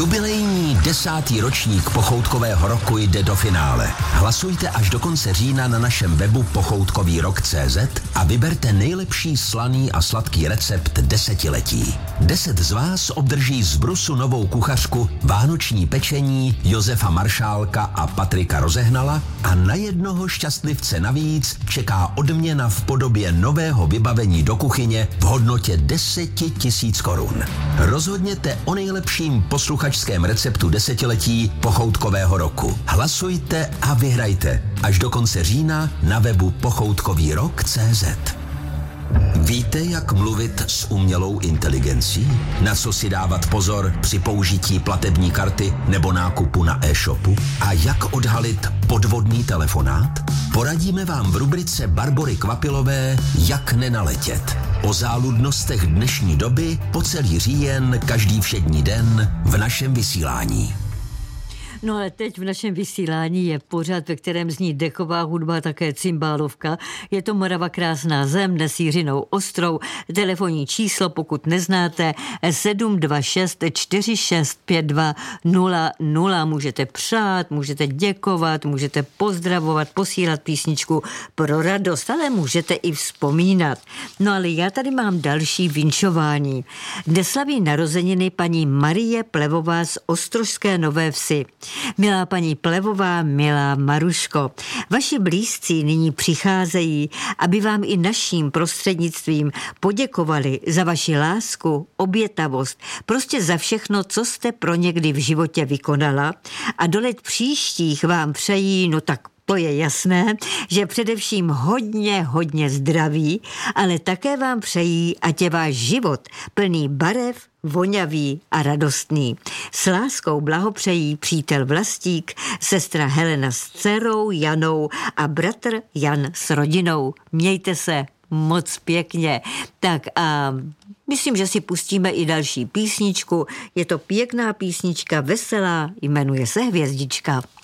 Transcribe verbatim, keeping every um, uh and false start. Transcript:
Jubilejní desátý ročník pochoutkového roku jde do finále. Hlasujte až do konce října na našem webu pochoutkový rok tečka cé zet a vyberte nejlepší slaný a sladký recept desetiletí. Deset z vás obdrží z Brusu novou kuchařku, vánoční pečení Josefa Maršálka a Patrika Rozehnala a na jednoho šťastlivce navíc čeká odměna v podobě nového vybavení do kuchyně v hodnotě deset tisíc korun. Rozhodněte o nejlepším posluchačském receptu desetiletí pochoutkového roku. Hlasujte a vyhrajte až do konce října na webu pochoutkový rok tečka cé zet. Víte, jak mluvit s umělou inteligencí? Na co si dávat pozor při použití platební karty nebo nákupu na e-shopu? A jak odhalit podvodný telefonát? Poradíme vám v rubrice Barbory Kvapilové Jak nenaletět. O záludnostech dnešní doby po celý říjen každý všední den v našem vysílání. No ale teď v našem vysílání je pořad, ve kterém zní dechová hudba, také cymbálovka. Je to Morava krásná zem, dnes Jiřinou Ostrou. Telefonní číslo, pokud neznáte, sedm dva šest čtyři šest pět dva nula nula. Můžete přát, můžete děkovat, můžete pozdravovat, posílat písničku pro radost, ale můžete i vzpomínat. No ale já tady mám další vinšování. Dnes slaví narozeniny paní Marie Plevová z Ostrožské Nové Vsi. Milá paní Plevová, milá Maruško, vaši blízcí nyní přicházejí, aby vám i naším prostřednictvím poděkovali za vaši lásku, obětavost, prostě za všechno, co jste pro někdy v životě vykonala a do let příštích vám přejí, no tak to je jasné, že především hodně, hodně zdraví, ale také vám přejí, ať je váš život plný barev, vonavý a radostný. S láskou blahopřejí přítel Vlastík, sestra Helena s dcerou Janou a bratr Jan s rodinou. Mějte se moc pěkně. Tak a myslím, že si pustíme i další písničku. Je to pěkná písnička, veselá, jmenuje se Hvězdička.